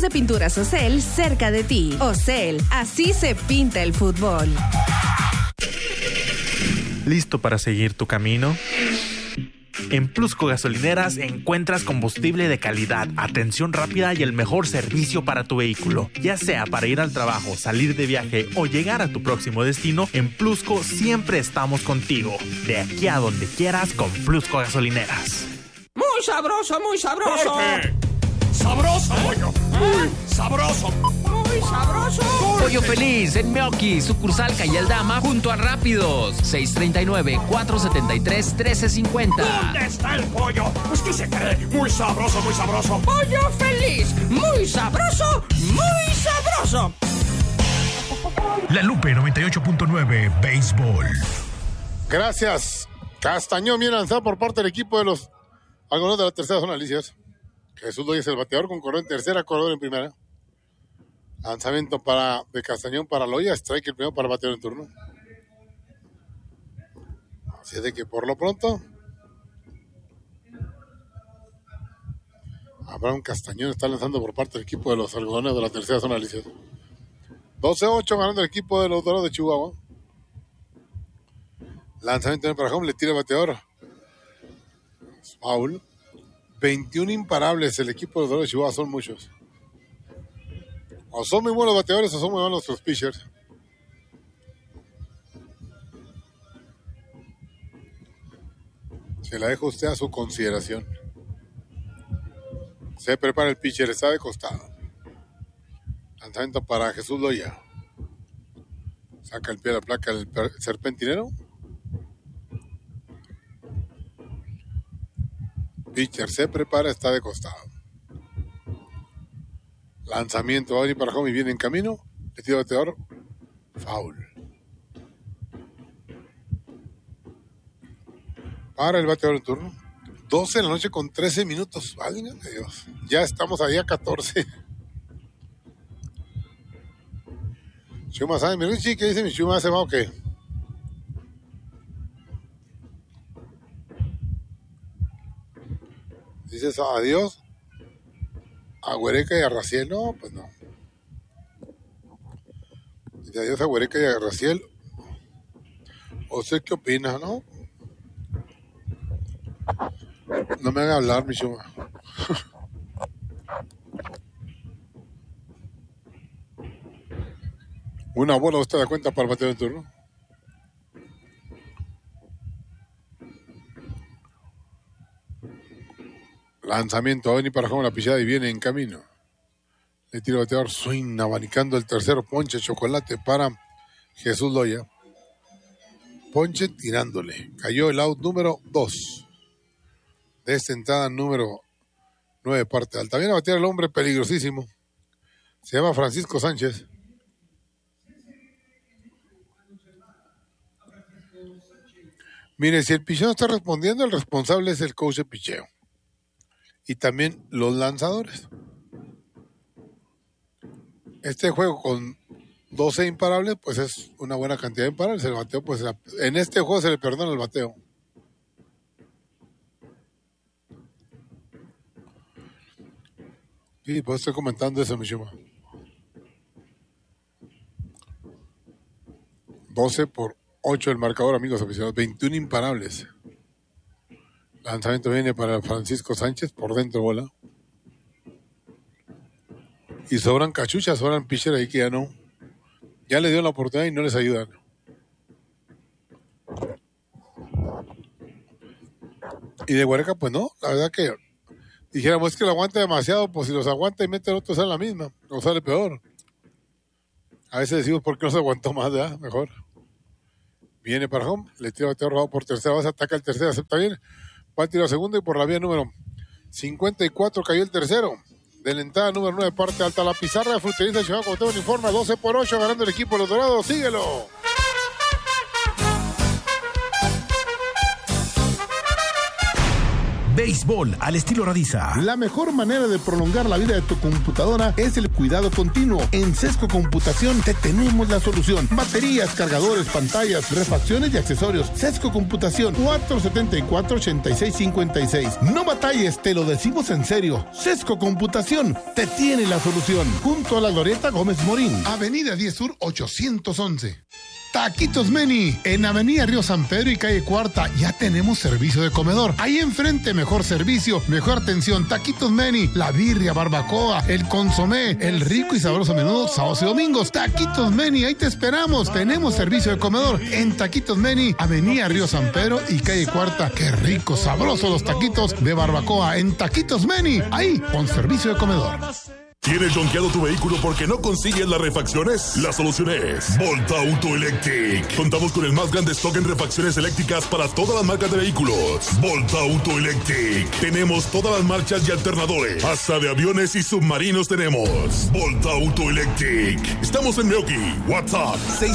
de pinturas Ocel cerca de ti. Ocel, así se pinta el fútbol. ¿Listo para seguir tu camino? En Plusco Gasolineras encuentras combustible de calidad, atención rápida y el mejor servicio para tu vehículo. Ya sea para ir al trabajo, salir de viaje o llegar a tu próximo destino, en Plusco siempre estamos contigo. De aquí a donde quieras con Plusco Gasolineras. ¡Muy sabroso, muy sabroso! ¡Jorge! ¡Sabroso, pollo! ¡Muy sabroso! ¡Muy sabroso! Pollo Feliz en Meoqui, sucursal Calle Aldama, junto a Rápidos. 639-473-1350. ¿Dónde está el pollo? Pues que se cree muy sabroso, muy sabroso. ¡Pollo Feliz! ¡Muy sabroso, muy sabroso! La Lupe 98.9 Béisbol. Gracias. Castañón bien lanzado por parte del equipo de los algodones de la tercera zona, Alicias. Jesús Loya es el bateador con corredor en tercera, corredor en primera. Lanzamiento de Castañón para Loya, strike el primero para el bateador en turno. Así es de que por lo pronto Abraham Castañón está lanzando por parte del equipo de los algodones de la tercera zona, Alicias. 12-8 ganando el equipo de los Dorados de Chihuahua. Lanzamiento para home, le tira el bateador. Foul. 21 imparables el equipo de los Dorados de Chihuahua, son muchos. O son muy buenos bateadores o son muy buenos los pitchers. Se la dejo usted a su consideración. Se prepara el pitcher, está de costado. Lanzamiento para Jesús Loya. Saca el pie de la placa el serpentinero. Pitcher se prepara, está de costado. Lanzamiento, va a venir para home y viene en camino. Le tira el bateador. Foul. Para el bateador en turno. 12 de la noche con 13 minutos. Válgame Dios. Ya estamos a día 14. Chuma, ¿sabe mi Richie? ¿Qué dice mi Chuma? ¿Se va o qué? ¿Dices adiós a Huereca y a Raciel? No, pues no. Dice adiós a Huereca y a Raciel. ¿Usted qué opina, no? No me haga hablar, mi Chuma. Una bola, ¿usted da cuenta para el bateo de turno? Lanzamiento, Oni para home, la pillada y viene en camino. Le tira el bateador, swing, abanicando el tercero, ponche, chocolate para Jesús Loya. Ponche tirándole. Cayó el out número 2. De esta entrada número 9, parte alta. Viene a batear el hombre peligrosísimo. Se llama Francisco Sánchez. Mire, si el picheo está respondiendo, el responsable es el coach de picheo. Y también los lanzadores. Este juego con 12 imparables, pues es una buena cantidad de imparables. El bateo, pues en este juego se le perdona el bateo. Sí, pues estoy comentando eso, mi Chuma. 12-8 el marcador, amigos aficionados. 21 imparables. Lanzamiento viene para Francisco Sánchez, por dentro bola. Y sobran cachuchas, sobran pitcher ahí que ya no. Ya le dio la oportunidad y no les ayudan. Y de Huereca, pues no, la verdad que dijéramos es que lo aguanta demasiado, pues si los aguanta y mete el otro sale la misma, o sale peor. A veces decimos por qué no se aguantó más, ¿verdad? Mejor. Viene para home, le tira bateo robado por tercera base, ataca el tercero, acepta bien. Va a tirar a segundo y por la vía número 54 cayó el tercero. De la entrada número 9, parte alta, la pizarra de Frutería Chihuahua, como todo informa, 12-8 ganando el equipo de los Dorados. Síguelo. Béisbol al estilo Radiza. La mejor manera de prolongar la vida de tu computadora es el cuidado continuo. En Sesco Computación te tenemos la solución. Baterías, cargadores, pantallas, refacciones y accesorios. Sesco Computación, 474-8656. No batalles, te lo decimos en serio. Sesco Computación te tiene la solución. Junto a la Glorieta Gómez Morín, Avenida 10 Sur 811. Taquitos Meni, en Avenida Río San Pedro y Calle Cuarta, ya tenemos servicio de comedor. Ahí enfrente, mejor servicio, mejor atención. Taquitos Meni, la birria, barbacoa, el consomé, el rico y sabroso menudo, sábados y domingos. Taquitos Meni, ahí te esperamos. Tenemos servicio de comedor en Taquitos Meni, Avenida Río San Pedro y Calle Cuarta. Qué rico, sabroso los taquitos de barbacoa en Taquitos Meni, ahí con servicio de comedor. ¿Tienes jonqueado tu vehículo porque no consigues las refacciones? La solución es Volta Auto Electric. Contamos con el más grande stock en refacciones eléctricas para todas las marcas de vehículos. Volta Auto Electric. Tenemos todas las marchas y alternadores. Hasta de aviones y submarinos tenemos. Volta Auto Electric. Estamos en Meoki. WhatsApp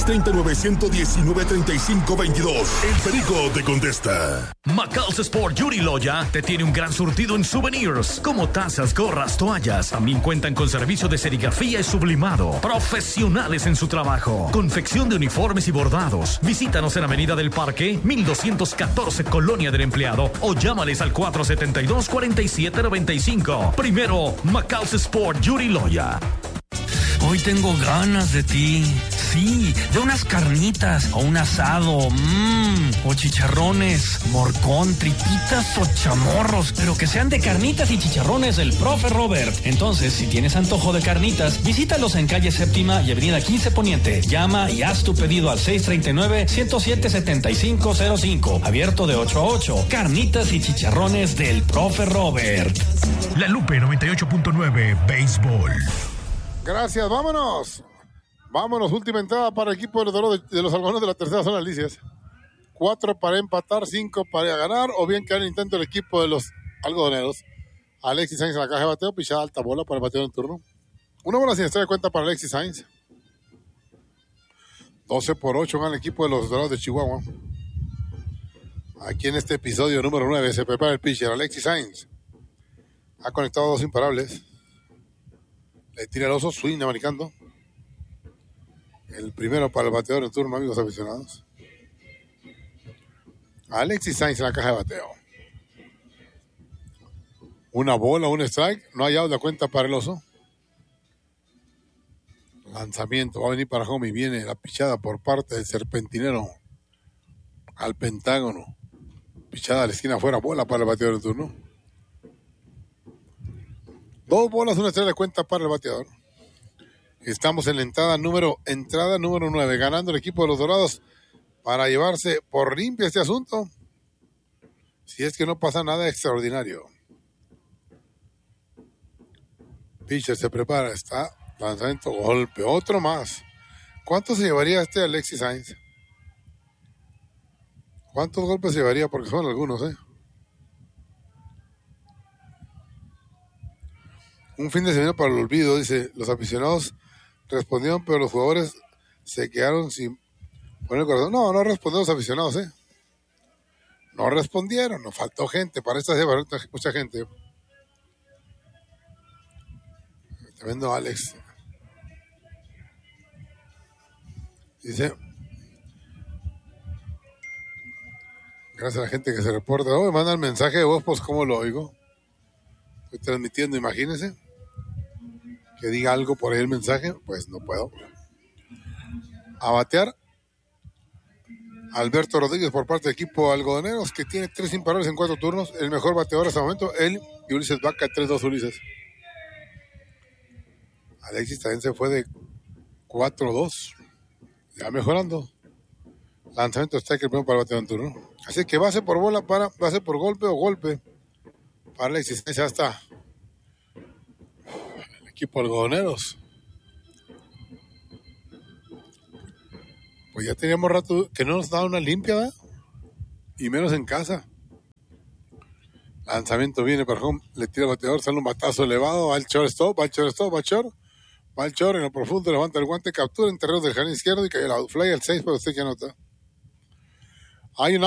639-119-3522. El Perico te contesta. Macal's Sport Yuri Loya te tiene un gran surtido en souvenirs, como tazas, gorras, toallas. También cuentan con servicio de serigrafía y sublimado. Profesionales en su trabajo. Confección de uniformes y bordados. Visítanos en Avenida del Parque, 1214, Colonia del Empleado, o llámales al 472-4795. Primero, Macal's Sport Yuri Loya. Hoy tengo ganas de ti. Sí, de unas carnitas o un asado, o chicharrones, morcón, tripitas o chamorros, pero que sean de carnitas y chicharrones del Profe Robert. Entonces, si tienes antojo de carnitas, visítalos en calle Séptima y avenida 15 Poniente. Llama y haz tu pedido al 639-107-7505. Abierto de 8 a 8. Carnitas y chicharrones del Profe Robert. La Lupe 98.9 Béisbol. Gracias, vámonos. Vámonos, última entrada para el equipo de los algodoneros de la tercera zona de Alicias. 4 para empatar, 5 para ganar, o bien que el intento del equipo de los algodoneros. Alexis Sainz en la caja de bateo, pichada alta bola para el bateo en turno. Una bola sin estrella de cuenta para Alexis Sainz. 12-8 gana el equipo de los Dorados de Chihuahua. Aquí en este episodio número 9 se prepara el pitcher Alexis Sainz. Ha conectado 2 imparables. Le tira el oso, swing americano. El primero para el bateador en turno, amigos aficionados. Alexis Sainz en la caja de bateo. Una bola, un strike. No hay out de cuenta para el oso. Lanzamiento. Va a venir para home y viene la pichada por parte del serpentinero al pentágono. Pichada a la esquina afuera. Bola para el bateador en turno. 2 bolas, una estrella de cuenta para el bateador. Estamos en la entrada número 9, ganando el equipo de los Dorados para llevarse por limpia este asunto. Si es que no pasa nada extraordinario. Pitcher se prepara, está lanzamiento, golpe, otro más. ¿Cuánto se llevaría este Alexis Sainz? ¿Cuántos golpes se llevaría? Porque son algunos, Un fin de semana para el olvido, dice. Los aficionados respondieron, pero los jugadores se quedaron sin poner el corazón. No respondieron los aficionados, No respondieron, nos faltó gente. Para esta semana mucha gente. Tremendo Alex. Dice, gracias a la gente que se reporta. Me manda el mensaje de voz, pues cómo lo oigo. Estoy transmitiendo, imagínense. Que diga algo por ahí el mensaje, pues no puedo. A batear Alberto Rodríguez por parte del equipo algodoneros, que tiene 3 imparables en 4 turnos. El mejor bateador hasta el momento, él y Ulises Vaca, 3-2 Ulises. Alexis también se fue de 4-2. Ya mejorando. Lanzamiento está que el primero para el bateador en turno. Así que base por bola base por golpe o golpe para Alexis. Ya está. Equipo algodoneros. Pues ya teníamos rato que no nos daba una limpia, ¿verdad? Y menos en casa. Lanzamiento viene para home, le tira el bateador, sale un batazo elevado, va el shortstop, va el short en lo profundo, levanta el guante, captura en terreno del jardín izquierdo y cae el outfly al 6 para usted que anota. Hay una